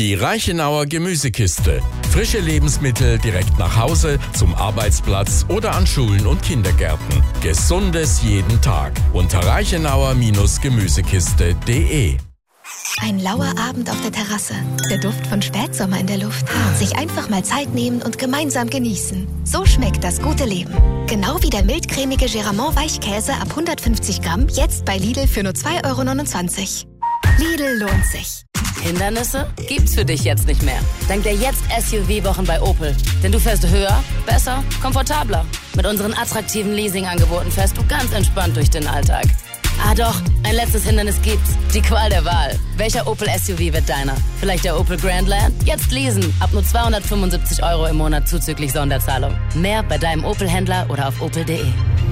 Die Reichenauer Gemüsekiste. Frische Lebensmittel direkt nach Hause, zum Arbeitsplatz oder an Schulen und Kindergärten. Gesundes jeden Tag. Unter reichenauer-gemüsekiste.de. Ein lauer Abend auf der Terrasse. Der Duft von Spätsommer in der Luft. Sich einfach mal Zeit nehmen und gemeinsam genießen. So schmeckt das gute Leben. Genau wie der mildcremige Geramont Weichkäse ab 150 Gramm. Jetzt bei Lidl für nur 2,29 €. Lidl lohnt sich. Hindernisse gibt's für dich jetzt nicht mehr. Dank der Jetzt-SUV-Wochen bei Opel. Denn du fährst höher, besser, komfortabler. Mit unseren attraktiven Leasing-Angeboten fährst du ganz entspannt durch den Alltag. Ah doch, ein letztes Hindernis gibt's. Die Qual der Wahl. Welcher Opel SUV wird deiner? Vielleicht der Opel Grandland? Jetzt leasen. Ab nur 275 € im Monat zuzüglich Sonderzahlung. Mehr bei deinem Opel-Händler oder auf opel.de.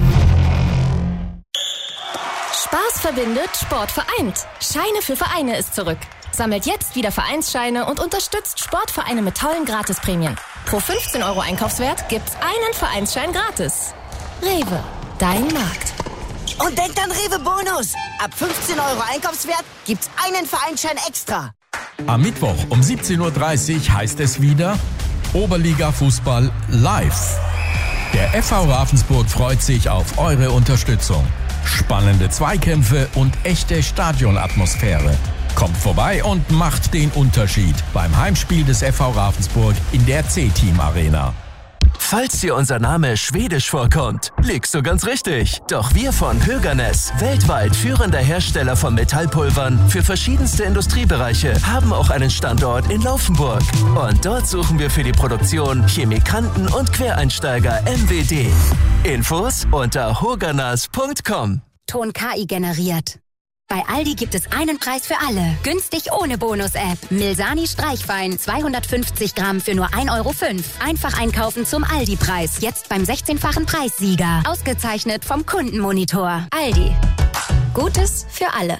Spaß verbindet, Sport vereint. Scheine für Vereine ist zurück. Sammelt jetzt wieder Vereinsscheine und unterstützt Sportvereine mit tollen Gratisprämien. Pro 15 € Einkaufswert gibt's einen Vereinsschein gratis. Rewe, dein Markt. Und denkt an Rewe Bonus. Ab 15 € Einkaufswert gibt's einen Vereinsschein extra. Am Mittwoch um 17:30 Uhr heißt es wieder Oberliga Fußball live. Der FV Ravensburg freut sich auf eure Unterstützung. Spannende Zweikämpfe und echte Stadionatmosphäre. Kommt vorbei und macht den Unterschied beim Heimspiel des FV Ravensburg in der C-Team Arena. Falls dir unser Name schwedisch vorkommt, liegst du ganz richtig. Doch wir von Höganäs, weltweit führender Hersteller von Metallpulvern für verschiedenste Industriebereiche, haben auch einen Standort in Laufenburg. Und dort suchen wir für die Produktion Chemikanten und Quereinsteiger MWD. Infos unter hoganas.com. Ton KI generiert. Bei Aldi gibt es einen Preis für alle. Günstig ohne Bonus-App. Milsani Streichwein 250 Gramm für nur 1,05 €. Einfach einkaufen zum Aldi-Preis. Jetzt beim 16-fachen Preissieger. Ausgezeichnet vom Kundenmonitor. Aldi. Gutes für alle.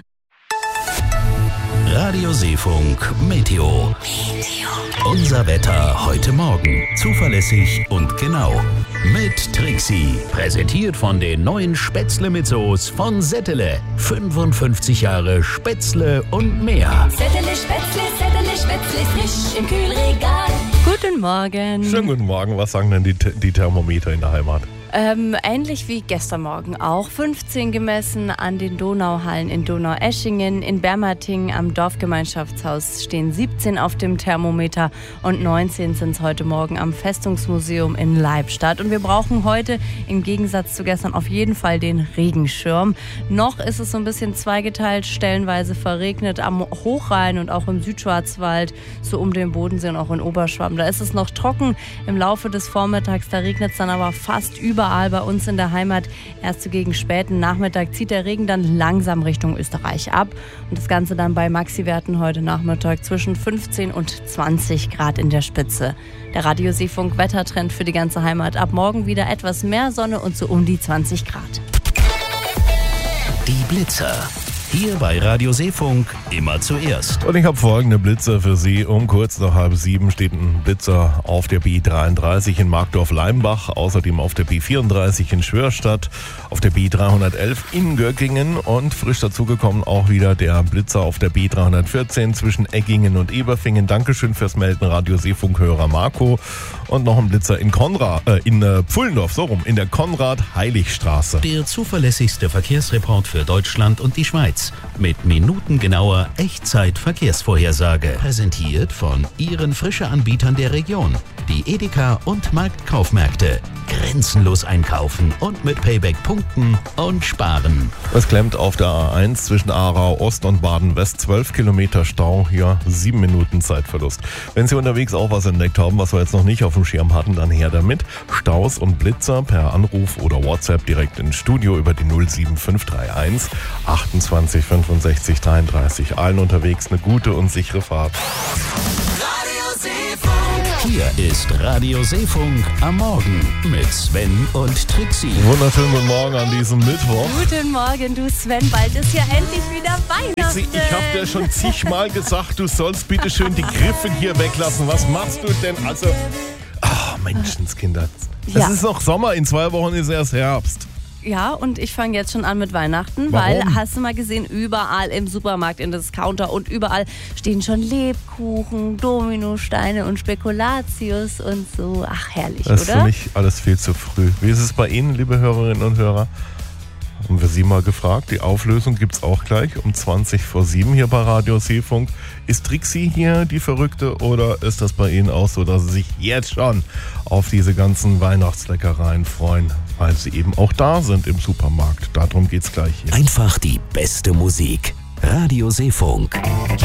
Radio Seefunk Meteo. Unser Wetter heute Morgen. Zuverlässig und genau. Mit Trixie. Präsentiert von den neuen Spätzle mit Soße von Settele. 55 Jahre Spätzle und mehr. Settele Spätzle, frisch im Kühlregal. Guten Morgen. Schönen guten Morgen. Was sagen denn die Thermometer in der Heimat? Ähnlich wie gestern Morgen auch. 15 gemessen an den Donauhallen in Donaueschingen. In Bermatingen am Dorfgemeinschaftshaus stehen 17 auf dem Thermometer und 19 sind es heute Morgen am Festungsmuseum in Leibstadt. Und wir brauchen heute im Gegensatz zu gestern auf jeden Fall den Regenschirm. Noch ist es so ein bisschen zweigeteilt, stellenweise verregnet am Hochrhein und auch im Südschwarzwald, so um den Bodensee und auch in Oberschwaben. Da ist es noch trocken im Laufe des Vormittags, da regnet es dann aber fast überall bei uns in der Heimat. Erst so gegen späten Nachmittag zieht der Regen dann langsam Richtung Österreich ab. Und das Ganze dann bei Maxi-Werten heute Nachmittag zwischen 15 und 20 Grad in der Spitze. Der Radio Seefunk Wettertrend für die ganze Heimat. Ab morgen wieder etwas mehr Sonne und so um die 20 Grad. Die Blitzer. Hier bei Radio Seefunk immer zuerst. Und ich habe folgende Blitzer für Sie. Um kurz nach 6:30 steht ein Blitzer auf der B33 in Markdorf-Leimbach, außerdem auf der B34 in Schwörstadt, auf der B311 in Göckingen und frisch dazugekommen auch wieder der Blitzer auf der B314 zwischen Eggingen und Eberfingen. Dankeschön fürs Melden, Radio Seefunk-Hörer Marco. Und noch ein Blitzer in Pfullendorf, so rum, in der Konrad-Heilig-Straße. Der zuverlässigste Verkehrsreport für Deutschland und die Schweiz. Mit minutengenauer Echtzeit-Verkehrsvorhersage. Präsentiert von Ihren Frische-Anbietern der Region. Die Edeka und Marktkaufmärkte. Grenzenlos einkaufen und mit Payback punkten und sparen. Es klemmt auf der A1 zwischen Aarau Ost und Baden-West. 12 Kilometer Stau, ja, 7 Minuten Zeitverlust. Wenn Sie unterwegs auch was entdeckt haben, was wir jetzt noch nicht auf dem Schirm hatten, dann her damit. Staus und Blitzer per Anruf oder WhatsApp direkt ins Studio über die 07531 28 65 33. Allen unterwegs eine gute und sichere Fahrt. Hier ist Radio Seefunk am Morgen mit Sven und Trixie. Wunderschönen guten Morgen an diesem Mittwoch. Guten Morgen, du Sven. Bald ist ja endlich wieder Weihnachten. Ich habe dir schon zigmal gesagt, du sollst bitte schön die Griffe hier weglassen. Was machst du denn? Also, Menschenskinder. Es ist noch Sommer, in 2 Wochen ist erst Herbst. Ja, und ich fange jetzt schon an mit Weihnachten, Warum? weil, hast du mal gesehen, überall im Supermarkt, in Discounter und überall stehen schon Lebkuchen, Dominosteine und Spekulatius und so. Ach, herrlich, Das ist oder? für mich alles viel zu früh. Wie ist es bei Ihnen, liebe Hörerinnen und Hörer? Haben wir Sie mal gefragt. Die Auflösung gibt es auch gleich um 20:07 hier bei Radio Seefunk. Ist Trixie hier die Verrückte oder ist das bei Ihnen auch so, dass Sie sich jetzt schon auf diese ganzen Weihnachtsleckereien freuen, weil sie eben auch da sind im Supermarkt? Darum geht's gleich hier. Einfach die beste Musik. Radio Seefunk.